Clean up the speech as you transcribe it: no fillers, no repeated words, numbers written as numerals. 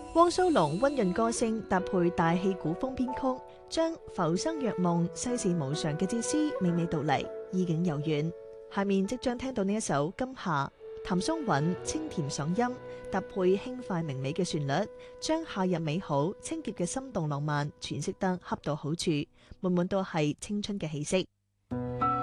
汪蘇泷溫潤歌聲搭配大氣古風編曲，將浮生若夢、世事無常嘅哲思娓娓道嚟，意境悠遠。下面即將聽到呢一首《今夏》，譚松韻清甜爽音，搭配輕快明媚嘅旋律，將夏日美好、清潔嘅心動浪漫詮釋得恰到好處，滿滿都係青春嘅氣息。